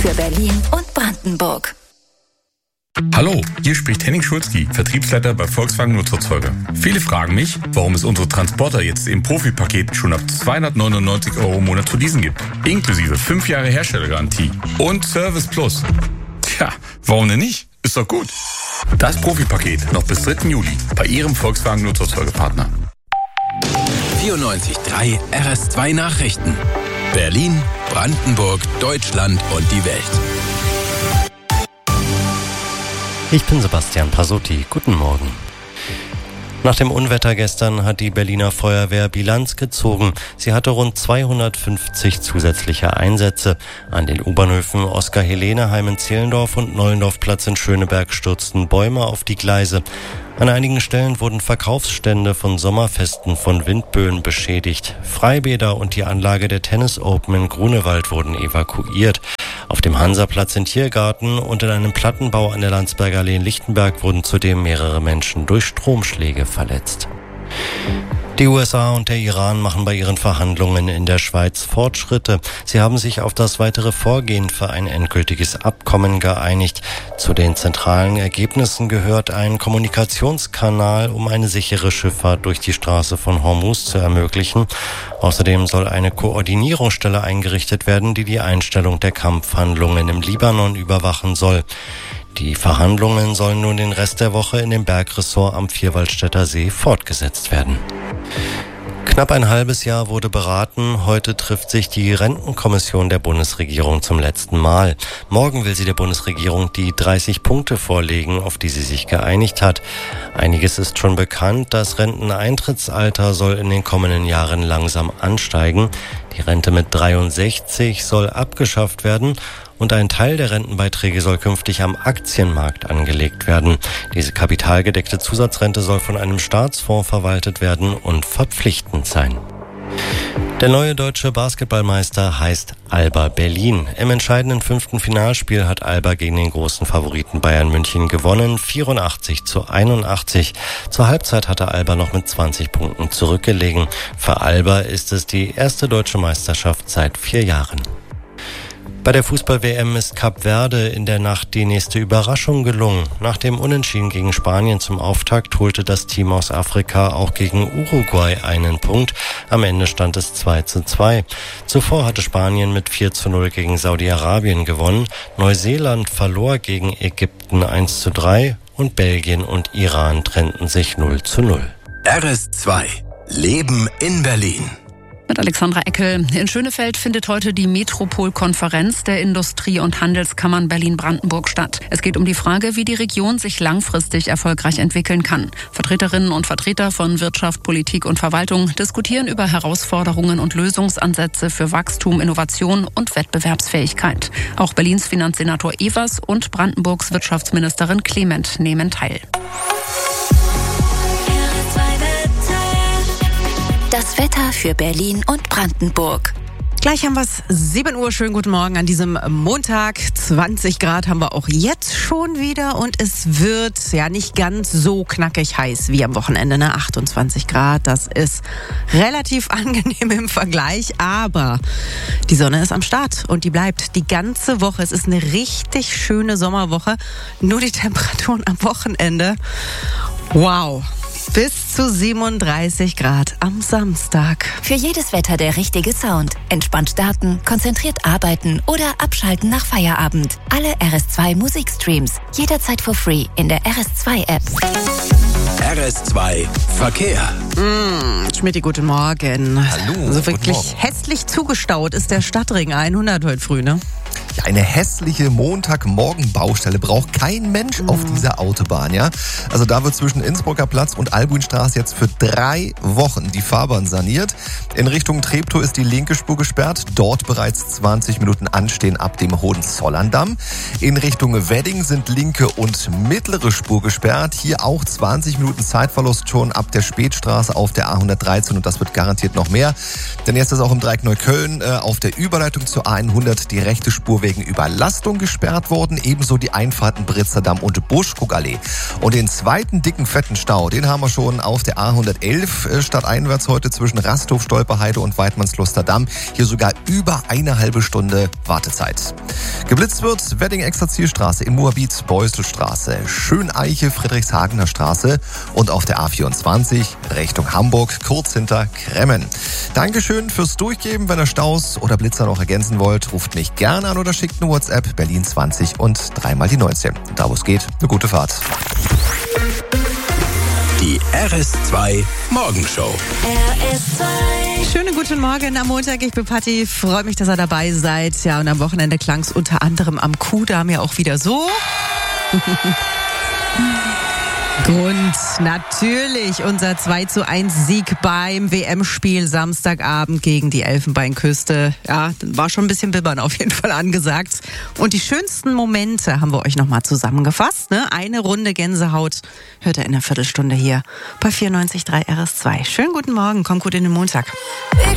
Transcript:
für Berlin und Brandenburg. Hallo, hier spricht Henning Schulzki, Vertriebsleiter bei Volkswagen Nutzfahrzeuge. Viele fragen mich, warum es unsere Transporter jetzt im Profipaket schon ab 299 € im Monat zu leasen gibt. Inklusive 5 Jahre Herstellergarantie und Service Plus. Tja, warum denn nicht? Ist doch gut. Das Profipaket noch bis 3. Juli bei Ihrem Volkswagen Nutzfahrzeugepartner. 94.3 RS2 Nachrichten. Berlin, Brandenburg, Deutschland und die Welt. Ich bin Sebastian Pasotti. Guten Morgen. Nach dem Unwetter gestern hat die Berliner Feuerwehr Bilanz gezogen. Sie hatte rund 250 zusätzliche Einsätze. An den U-Bahnhöfen Oskar-Helene-Heim in Zehlendorf und Nollendorfplatz in Schöneberg stürzten Bäume auf die Gleise. An einigen Stellen wurden Verkaufsstände von Sommerfesten von Windböen beschädigt. Freibäder und die Anlage der Tennis Open in Grunewald wurden evakuiert. Auf dem Hansaplatz in Tiergarten und in einem Plattenbau an der Landsberger Allee in Lichtenberg wurden zudem mehrere Menschen durch Stromschläge verletzt. Die USA und der Iran machen bei ihren Verhandlungen in der Schweiz Fortschritte. Sie haben sich auf das weitere Vorgehen für ein endgültiges Abkommen geeinigt. Zu den zentralen Ergebnissen gehört ein Kommunikationskanal, um eine sichere Schifffahrt durch die Straße von Hormuz zu ermöglichen. Außerdem soll eine Koordinierungsstelle eingerichtet werden, die die Einstellung der Kampfhandlungen im Libanon überwachen soll. Die Verhandlungen sollen nun den Rest der Woche in dem Bergressort am Vierwaldstätter See fortgesetzt werden. Knapp ein halbes Jahr wurde beraten. Heute trifft sich die Rentenkommission der Bundesregierung zum letzten Mal. Morgen will sie der Bundesregierung die 30 Punkte vorlegen, auf die sie sich geeinigt hat. Einiges ist schon bekannt. Das Renteneintrittsalter soll in den kommenden Jahren langsam ansteigen. Die Rente mit 63 soll abgeschafft werden. Und ein Teil der Rentenbeiträge soll künftig am Aktienmarkt angelegt werden. Diese kapitalgedeckte Zusatzrente soll von einem Staatsfonds verwaltet werden und verpflichtend sein. Der neue deutsche Basketballmeister heißt Alba Berlin. Im entscheidenden 5. Finalspiel hat Alba gegen den großen Favoriten Bayern München gewonnen, 84-81. Zur Halbzeit hatte Alba noch mit 20 Punkten zurückgelegen. Für Alba ist es die erste deutsche Meisterschaft seit 4 Jahren. Bei der Fußball-WM ist Kap Verde in der Nacht die nächste Überraschung gelungen. Nach dem Unentschieden gegen Spanien zum Auftakt holte das Team aus Afrika auch gegen Uruguay einen Punkt. Am Ende stand es 2:2. Zuvor hatte Spanien mit 4:0 gegen Saudi-Arabien gewonnen. Neuseeland verlor gegen Ägypten 1:3 und Belgien und Iran trennten sich 0:0. RS2 Leben in Berlin. Mit Alexandra Eckel. In Schönefeld findet heute die Metropolkonferenz der Industrie- und Handelskammern Berlin-Brandenburg statt. Es geht um die Frage, wie die Region sich langfristig erfolgreich entwickeln kann. Vertreterinnen und Vertreter von Wirtschaft, Politik und Verwaltung diskutieren über Herausforderungen und Lösungsansätze für Wachstum, Innovation und Wettbewerbsfähigkeit. Auch Berlins Finanzsenator Evers und Brandenburgs Wirtschaftsministerin Clement nehmen teil. Das Wetter für Berlin und Brandenburg. Gleich haben wir es 7 Uhr. Schönen guten Morgen an diesem Montag. 20 Grad haben wir auch jetzt schon wieder und es wird ja nicht ganz so knackig heiß wie am Wochenende, ne? 28 Grad, das ist relativ angenehm im Vergleich, aber die Sonne ist am Start und die bleibt die ganze Woche. Es ist eine richtig schöne Sommerwoche, nur die Temperaturen am Wochenende. Wow. Bis zu 37 Grad am Samstag. Für jedes Wetter der richtige Sound. Entspannt starten, konzentriert arbeiten oder abschalten nach Feierabend. Alle RS2 Musikstreams. Jederzeit for free in der RS2-App. RS2 Verkehr. Schmidti, guten Morgen. Hallo. Also wirklich guten Morgen. hässlich zugestaut ist der Stadtring 100 heute früh, ne? Ja, eine hässliche Montagmorgen-Baustelle braucht kein Mensch auf dieser Autobahn, ja. Also da wird zwischen Innsbrucker Platz und Albuinstraße jetzt für 3 Wochen die Fahrbahn saniert. In Richtung Treptow ist die linke Spur gesperrt. Dort bereits 20 Minuten Anstehen ab dem Hohenzollerndamm. In Richtung Wedding sind linke und mittlere Spur gesperrt. Hier auch 20 Minuten Zeitverlust schon ab der Spätstraße auf der A113 und das wird garantiert noch mehr. Denn jetzt ist auch im Dreieck Neukölln auf der Überleitung zur A100 die rechte Spur wegen Überlastung gesperrt worden. Ebenso die Einfahrten Britzerdamm und Buschkuckallee. Und den zweiten dicken, fetten Stau, den haben wir schon auf der A111 stadteinwärts heute zwischen Rasthof, Stolperheide und Weidmannslusterdamm. Hier sogar über 1,5 Stunde Wartezeit. Geblitzt wird Wedding-Extra-Zielstraße in Moabit, Beuselstraße, Schöneiche, Friedrichshagener Straße und auf der A24 Richtung Hamburg, kurz hinter Kremmen. Dankeschön fürs Durchgeben. Wenn ihr Staus oder Blitzer noch ergänzen wollt, ruft mich gerne an oder schickt eine WhatsApp Berlin 20 und 3 mal die 19. Da wo es geht, eine gute Fahrt. Die RS2 Morgenshow. RS2. Schönen guten Morgen am Montag. Ich bin Patti. Freue mich, dass ihr dabei seid. Ja, und am Wochenende klang es unter anderem am Kudamm ja auch wieder so. Und natürlich unser 2:1 Sieg beim WM-Spiel Samstagabend gegen die Elfenbeinküste. Ja, war schon ein bisschen bibbern auf jeden Fall angesagt. Und die schönsten Momente haben wir euch nochmal zusammengefasst. Ne? Eine Runde Gänsehaut hört ihr in einer Viertelstunde hier bei 94.3 RS2. Schönen guten Morgen, kommt gut in den Montag.